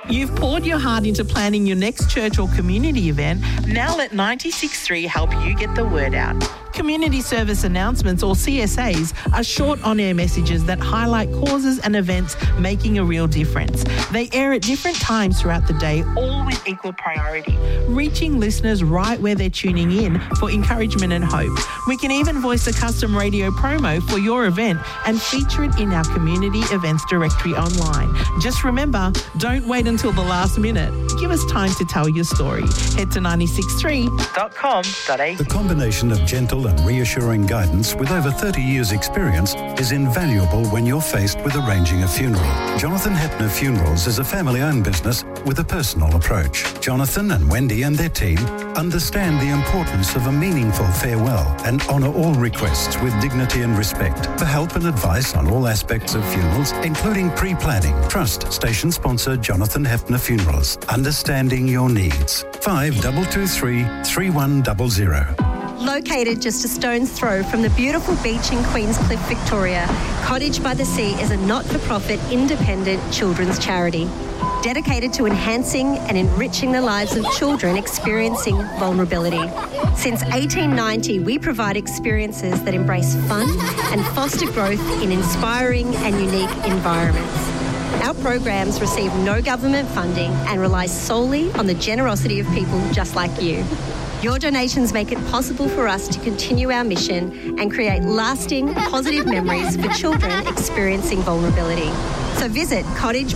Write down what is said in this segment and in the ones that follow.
You've poured your heart into planning your next church or community event. Now let 96.3 help you get the word out. Community Service Announcements, or CSAs, are short on-air messages that highlight causes and events making a real difference. They air at different times throughout the day, all with equal priority, reaching listeners right where they're tuning in for encouragement and hope. We can even voice a custom radio promo for your event and feature it in our community events directory online. Just remember, don't wait until the last minute. Give us time to tell your story. Head to 963.com.au. The combination of gentle and reassuring guidance with over 30 years' experience is invaluable when you're faced with arranging a funeral. Jonathan Hepner Funerals is a family-owned business with a personal approach. Jonathan and Wendy and their team understand the importance of a meaningful farewell and honour all requests with dignity and respect. For help and advice on all aspects of funerals, including pre-planning, trust station sponsor Jonathan Hepner Funerals. Understanding your needs. 5223 3100. Located just a stone's throw from the beautiful beach in Queenscliff, Victoria, Cottage by the Sea is a not-for-profit independent children's charity dedicated to enhancing and enriching the lives of children experiencing vulnerability. Since 1890, we provide experiences that embrace fun and foster growth in inspiring and unique environments. Our programs receive no government funding and rely solely on the generosity of people just like you. Your donations make it possible for us to continue our mission and create lasting, positive memories for children experiencing vulnerability. So visit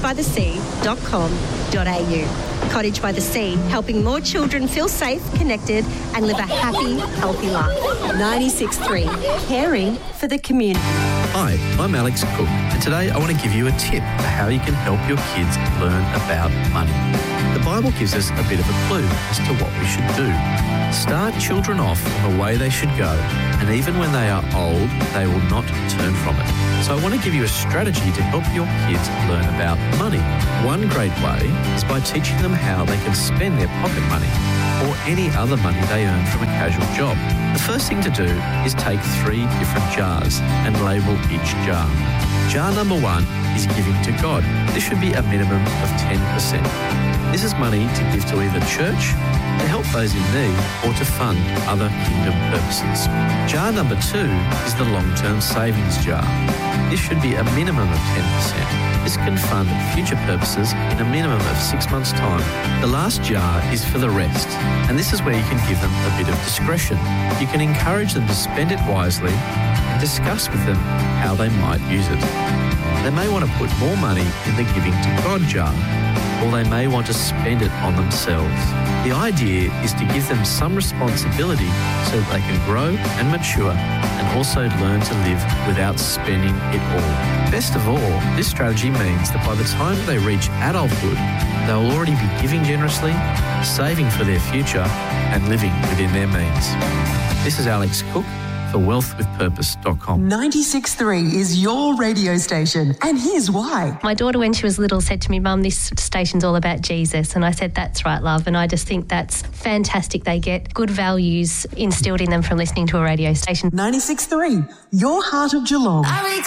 cottagebythesea.com.au. Cottage by the Sea, helping more children feel safe, connected and live a happy, healthy life. 96.3, caring for the community. Hi, I'm Alex Cook, and today I want to give you a tip for how you can help your kids learn about money. The Bible gives us a bit of a clue as to what we should do. Start children off on the way they should go, and even when they are old, they will not turn from it. So I want to give you a strategy to help your kids learn about money. One great way is by teaching them how they can spend their pocket money or any other money they earn from a casual job. The first thing to do is take 3 different jars and label each jar. Jar number 1 is giving to God. This should be a minimum of 10%. This is money to give to either church, to help those in need, or to fund other kingdom purposes. Jar number 2 is the long-term savings jar. This should be a minimum of 10%. This can fund future purposes in a minimum of 6 months' time. The last jar is for the rest, and this is where you can give them a bit of discretion. You can encourage them to spend it wisely and discuss with them how they might use it. They may want to put more money in the giving to God jar, or they may want to spend it on themselves. The idea is to give them some responsibility so that they can grow and mature and also learn to live without spending it all. Best of all, this strategy means that by the time they reach adulthood, they'll already be giving generously, saving for their future and living within their means. This is Alex Cook for wealthwithpurpose.com. 96.3 is your radio station, and here's why. My daughter, when she was little, said to me, Mum, this station's all about Jesus. And I said, that's right, love. And I just think that's fantastic. They get good values instilled in them from listening to a radio station. 96.3, your heart of Geelong.